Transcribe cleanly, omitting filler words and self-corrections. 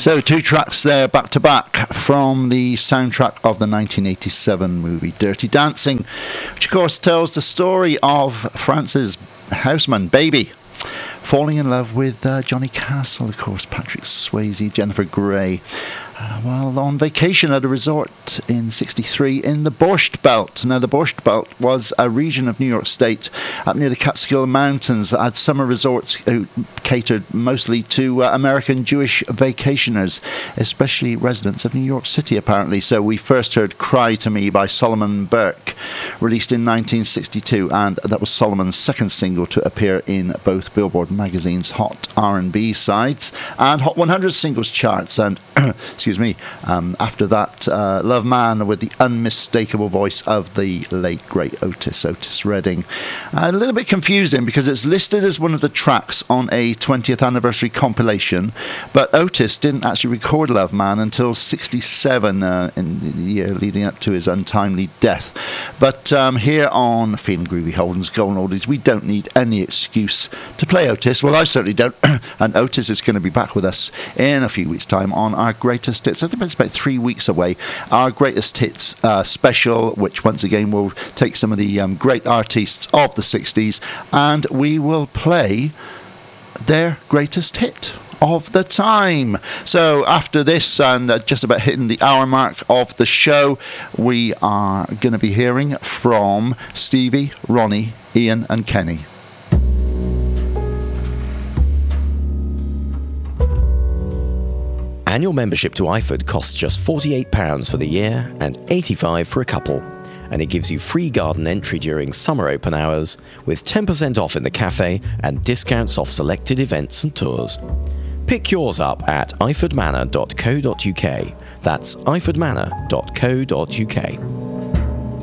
So 2 tracks there back to back from the soundtrack of the 1987 movie Dirty Dancing, which of course tells the story of France's houseman, Baby, falling in love with Johnny Castle, of course, Patrick Swayze, Jennifer Grey, while on vacation at a resort in 63 in the Borscht Belt. Now, the Borscht Belt was a region of New York State up near the Catskill Mountains that had summer resorts catered mostly to American Jewish vacationers, especially residents of New York City, apparently. So we first heard Cry to Me by Solomon Burke, released in 1962, and that was Solomon's second single to appear in both Billboard magazine's Hot R&B sides and Hot 100 singles charts. And excuse me, after that, Love Man with the unmistakable voice of the late, great Otis Redding. A little bit confusing because it's listed as one of the tracks on a 20th anniversary compilation, but Otis didn't actually record Love Man until 67, in the year leading up to his untimely death. But here on Feeling Groovy Holden's Golden Oldies, we don't need any excuse to play Otis. Well, I certainly don't. And Otis is going to be back with us in a few weeks' time on our greatest hits. I think it's about 3 weeks away. Our greatest hits special, which once again will take some of the great artists of the 60s, and we will play their greatest hit of the time. So after this, and just about hitting the hour mark of the show, we are going to be hearing from Stevie, Ronnie, Ian and Kenny. Annual membership to IFOD costs just £48 for the year and £85 for a couple, and it gives you free garden entry during summer open hours with 10% off in the cafe and discounts off selected events and tours. Pick yours up at ifordmanor.co.uk. That's ifordmanor.co.uk.